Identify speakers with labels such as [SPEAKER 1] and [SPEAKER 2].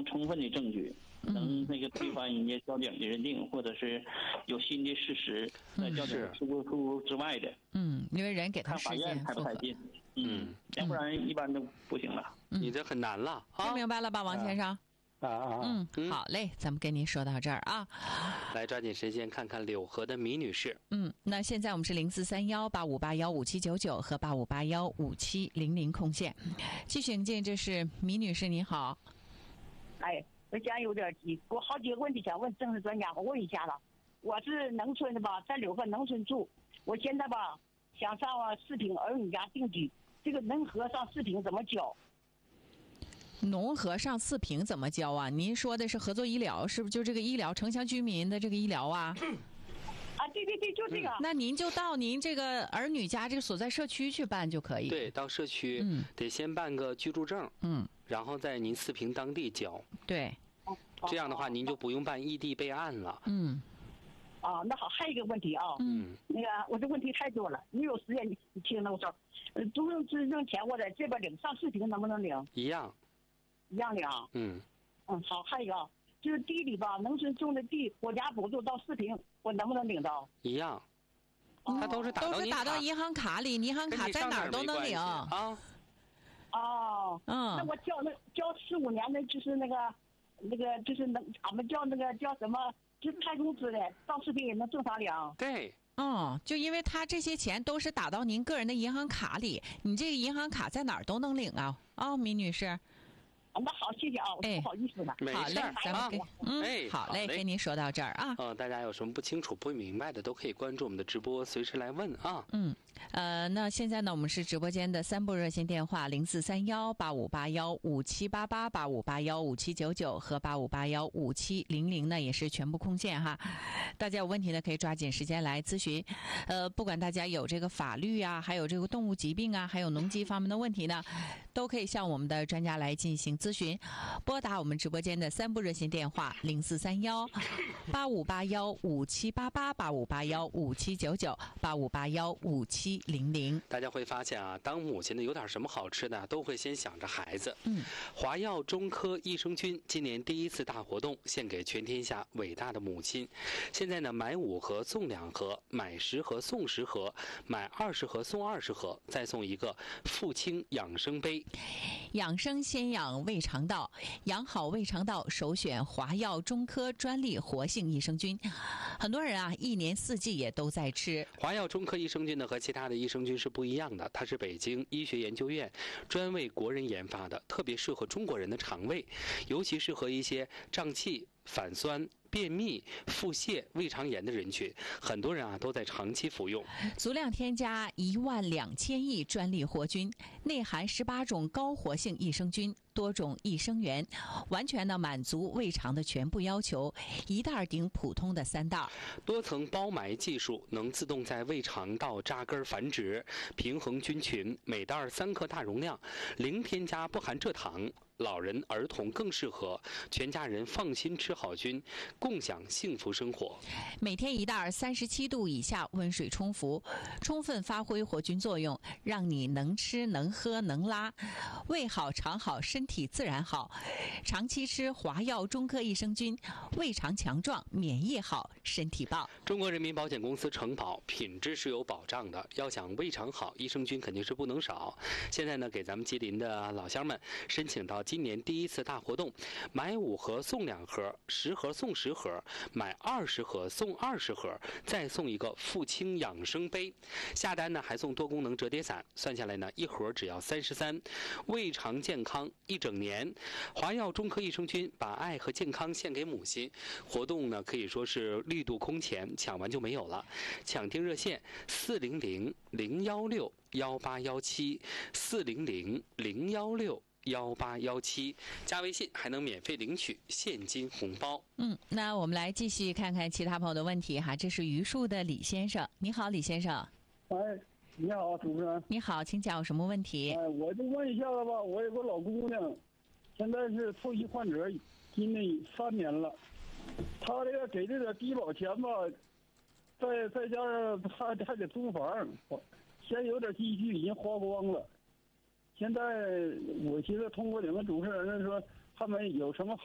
[SPEAKER 1] 充分的证据，能那个推翻人家交警的认定，或者是有新的事实在交警出之外的。
[SPEAKER 2] 因为人给他
[SPEAKER 1] 看法院才不太近。要不然一般都不行了。
[SPEAKER 3] 你这很难了啊！
[SPEAKER 2] 听明白了吧，王先生？好嘞，咱们跟您说到这儿啊。
[SPEAKER 3] 来，抓紧时间看看柳河的米女士。
[SPEAKER 2] 那现在我们是043185815799和85815700空线，继续迎接，这是米女士，你好。
[SPEAKER 4] 哎，我想有点急，我好几个问题想问政治专家，我问一下了。我是农村的吧，在柳河农村住，我现在吧想上四平儿女家定居，这个农合上四平怎么交？
[SPEAKER 2] 农合上四平怎么交啊？您说的是合作医疗，是不是就这个医疗城乡居民的这个医疗啊？
[SPEAKER 4] 对，就这个。
[SPEAKER 2] 那您就到您这个儿女家这个所在社区去办就可以。
[SPEAKER 3] 对，到社区，得先办个居住证，然后在您四平当地交。
[SPEAKER 2] 对，
[SPEAKER 3] 这样的话您就不用办异地备案了。
[SPEAKER 4] 那好，还有一个问题啊，那个我这问题太多了，你有时间你听着我说，独生子女钱我在这边领，上四平能不能领？
[SPEAKER 3] 一样
[SPEAKER 4] 领啊。好，还有一个就是地里吧，农村种的地，国家补助到四平，我能不能领到？
[SPEAKER 3] 一样，它都是打
[SPEAKER 2] 到银行卡里，银行卡在哪儿都能领
[SPEAKER 3] 啊。
[SPEAKER 4] 那我交15年的，就是那个就是俺们叫那个叫什么？就是开工资的，到四平也能正常领。
[SPEAKER 3] 对，
[SPEAKER 2] 就因为他这些钱都是打到您个人的银行卡里，你这个银行卡在哪儿都能领啊。米女士。
[SPEAKER 4] 那好，谢谢啊，我不好意思了。
[SPEAKER 2] 好嘞，咱们好嘞，跟您说到这儿啊。
[SPEAKER 3] 大家有什么不清楚、不明白的，都可以关注我们的直播，随时来问啊。
[SPEAKER 2] 那现在呢，我们是直播间的3部热线电话：043185815788、85815799和85815700呢，也是全部空线哈。大家有问题呢，可以抓紧时间来咨询。不管大家有这个法律啊，还有这个动物疾病啊，还有农机方面的问题呢，都可以向我们的专家来进行咨询。拨打我们直播间的3部热线电话：043185815788、85815799、85815700。
[SPEAKER 3] 大家会发现啊，当母亲呢有点什么好吃的，都会先想着孩子。华药中科益生菌今年第一次大活动，献给全天下伟大的母亲。现在呢，买5盒送2盒，买10盒送10盒，买20盒送20盒，再送一个父亲养生杯。
[SPEAKER 2] 养生先养胃肠道，养好胃肠道首选华药中科专利活性益生菌。很多人啊，一年4季也都在吃。
[SPEAKER 3] 华药中科益生菌呢，和其他的益生菌是不一样的，它是北京医学研究院专为国人研发的，特别适合中国人的肠胃，尤其适合一些胀气、反酸、便秘、腹泻、胃肠炎的人群，很多人啊都在长期服用。
[SPEAKER 2] 足量添加12000亿专利活菌，内含18种高活性益生菌，多种益生元，完全的满足胃肠的全部要求，一袋顶普通的3袋。
[SPEAKER 3] 多层包埋技术能自动在胃肠道扎根繁殖，平衡菌群，每袋3克大容量，零添加，不含蔗糖。老人、儿童更适合，全家人放心吃好菌，共享幸福生活。
[SPEAKER 2] 每天1袋，37度以下温水冲服，充分发挥活菌作用，让你能吃能喝能拉，胃好肠好，身体自然好。长期吃华药中科益生菌，胃肠强壮，免疫好，身体棒。
[SPEAKER 3] 中国人民保险公司承保，品质是有保障的。要想胃肠好，益生菌肯定是不能少。现在呢，给咱们吉林的老乡们申请到今年第一次大活动，买5盒送2盒，10盒送10盒，买20盒送20盒，再送一个父亲养生杯。下单呢还送多功能折叠伞，算下来呢1盒只要33。胃肠健康1整年，华药中科益生菌把爱和健康献给母亲。活动呢可以说是力度空前，抢完就没有了。抢听热线400-016-1817，400-016-1817，加微信还能免费领取现金红包。
[SPEAKER 2] 那我们来继续看看其他朋友的问题哈。这是榆树的李先生，你好，李先生。
[SPEAKER 5] 你好，主持人。
[SPEAKER 2] 你好，请讲，有什么问题？
[SPEAKER 5] 我就问一下子吧，我有个老姑娘，现在是透析患者，今年3年了。她这个给这点低保钱吧，再加上还得租房，先有点积蓄已经花光了。现在我寻思通过你们主持人说，他们有什么